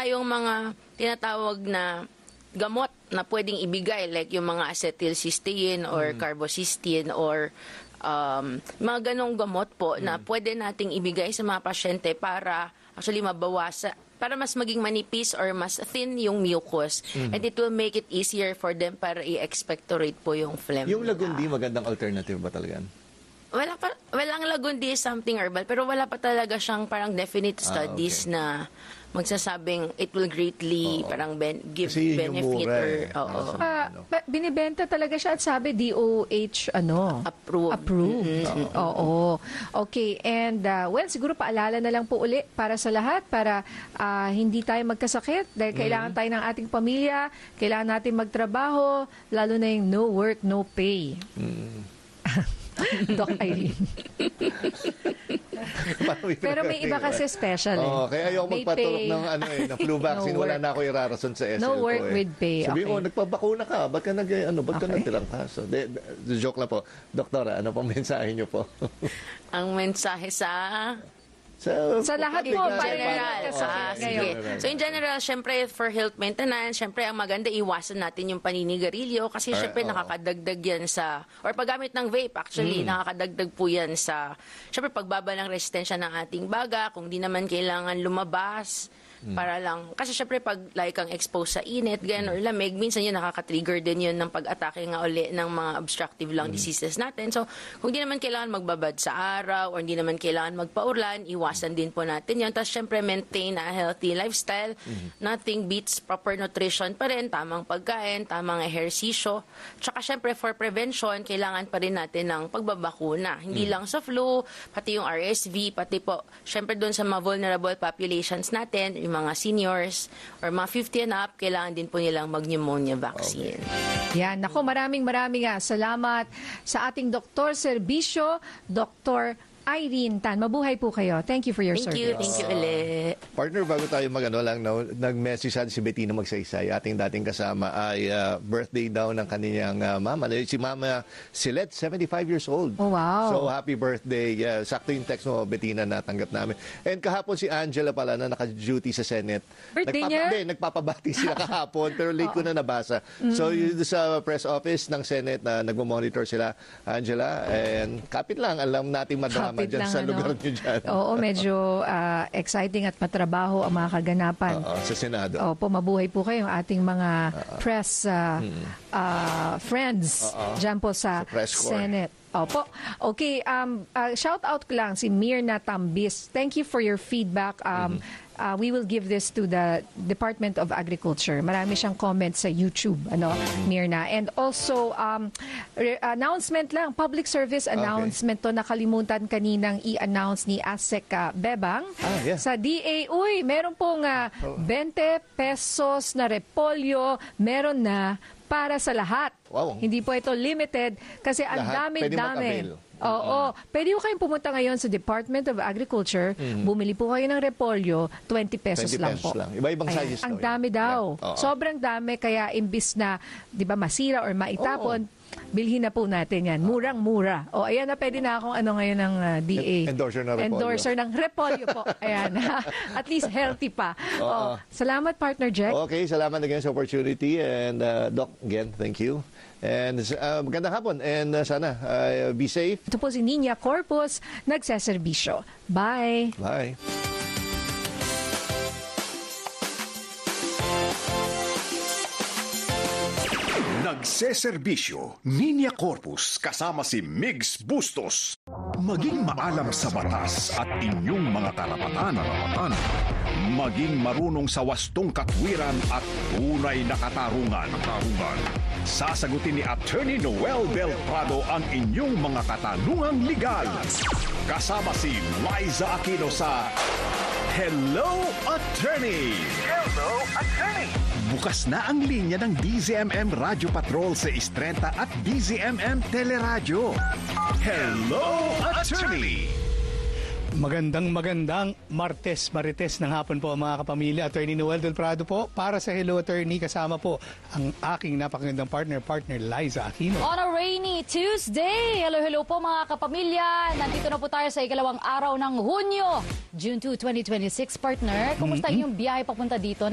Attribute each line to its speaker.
Speaker 1: tayong mga tinatawag na gamot na pwedeng ibigay, like yung mga acetylcysteine or carbocysteine or mga ganong gamot po na pwede nating ibigay sa mga pasyente para actually mabawasan, para mas maging manipis or mas thin yung mucus. And it will make it easier for them para i-expectorate po yung phlegm.
Speaker 2: Yung Lagundi, magandang alternative ba talaga?
Speaker 1: Walang Lagundi is something herbal, pero wala pa talaga siyang parang definite studies na magsasabing it will greatly parang give
Speaker 2: Kasi yun yung
Speaker 1: benefit
Speaker 2: mura,
Speaker 1: or
Speaker 3: Binibenta talaga siya at sabi DOH approved. Oo. Okay, and well, siguro paalala na lang po uli para sa lahat para hindi tayo magkasakit dahil kailangan tayo ng ating pamilya, kailangan natin magtrabaho, lalo na yung no work, no pay. Doc Irene. Pero may iba kasi special eh.
Speaker 2: Kaya ayaw magpatulog ng flu vaccine. Wala na ako irarason sa SL
Speaker 3: no work with pay.
Speaker 2: Sabi ko, nagpabakuna ka. Ba't ka nagtirang kaso? Joke lang po. Doktora, ano pong mensahe niyo po?
Speaker 1: Ang mensahe sa
Speaker 3: lahat po,
Speaker 1: general. So in general, syempre for health maintenance, syempre ang maganda iwasan natin yung paninigarilyo kasi syempre nakakadagdag yan sa, or paggamit ng vape actually, nakakadagdag po yan sa, syempre pagbaba ng resistensya ng ating baga, kung di naman kailangan lumabas, para lang, kasi syempre pag like kang exposed sa init, ganyan or lamig, minsan yun nakaka-trigger din yun ng pag-atake nga uli ng mga obstructive lung diseases natin. So, kung di naman kailangan magbabad sa araw or hindi naman kailangan magpaulan, iwasan din po natin yun. Tapos syempre maintain a healthy lifestyle. Nothing beats proper nutrition pa rin, tamang pagkain, tamang ehersisyo. Tsaka syempre for prevention, kailangan pa rin natin ng pagbabakuna. Hindi lang sa flu, pati yung RSV, pati po, syempre doon sa mga vulnerable populations natin, yung mga seniors or mga 50 and up, kailangan din po nilang mag-pneumonia vaccine.
Speaker 3: Yan. Ako, maraming salamat sa ating doktor serbisyo, Dr. Irene Tan. Mabuhay po kayo. Thank you for your service.
Speaker 1: Thank you ulit.
Speaker 2: Partner, bago tayo nag-message si Bettina Magsaysay, ating dating kasama ay birthday daw ng kanyang mama. Si Mama Silet, 75 years old.
Speaker 3: Oh, wow.
Speaker 2: So, happy birthday. Sakto yung text mo, Bettina, natanggap namin. And kahapon si Angela pala na naka-duty sa Senate.
Speaker 3: Birthday niya?
Speaker 2: Nagpapabati sila kahapon, pero late ko na nabasa. So, yun sa press office ng Senate na nagmo-monitor sila, Angela, and kapit lang, alam natin madrama dyan sa lugar nyo dyan.
Speaker 3: Oo, medyo exciting at matrabaho ang mga kaganapan.
Speaker 2: Sa Senado.
Speaker 3: Opo, mabuhay po kayo ating mga press friends dyan po sa Senate. Opo. Okay, shout out ko lang si Mirna Tambis. Thank you for your feedback. We will give this to the Department of Agriculture. Marami siyang comments sa YouTube, Mirna. And also, announcement lang, public service announcement to nakalimutan kaninang i-announce ni ASEC Bebang. Sa DA. Uy, meron pong 20 pesos na repolyo, meron na para sa lahat.
Speaker 2: Wow.
Speaker 3: Hindi po ito limited kasi ang dami-dami. Oo. Pwede po kayong pumunta ngayon sa Department of Agriculture, bumili po kayo ng repolyo, 20 pesos lang po.
Speaker 2: Iba-ibang sizes.
Speaker 3: Ang dami daw. Sobrang dami, kaya imbis na, di ba, masira or maitapon, bilhin na po natin yan. Murang-mura. Ayan na, pwede na akong ngayon ng DA. Endorser ng repolyo po. Ayan. At least healthy pa. Salamat, partner Jack.
Speaker 2: Okay, salamat again sa opportunity. And Doc, again, thank you. And magandang hapon. And sana be safe.
Speaker 3: Ito po si Nina Corpus, nagseserbisyo. Bye.
Speaker 2: Bye.
Speaker 4: Nagseserbisyo, Nina Corpus kasama si Migs Bustos. Maging maalam sa batas at inyong mga karapatan. Maging marunong sa wastong katwiran at tunay na katarungan. Sasagutin ni Attorney Noel Belprado ang inyong mga katanungang legal. Kasama si Liza Aquino sa Hello, Attorney!
Speaker 5: Hello, Attorney!
Speaker 4: Bukas na ang linya ng DZMM Radio Patrol sa Istrenta at DZMM Teleradyo. Hello, Attorney!
Speaker 6: Magandang Marites ng hapon po mga kapamilya. Attorney Noel Del Prado po para sa Hello Attorney, kasama po ang aking napakagandang partner Liza Aquino.
Speaker 7: On a rainy Tuesday, hello po mga kapamilya. Nandito na po tayo sa ikalawang araw ng Hunyo, June 2, 2026, partner. Kumusta yung biyahe papunta dito?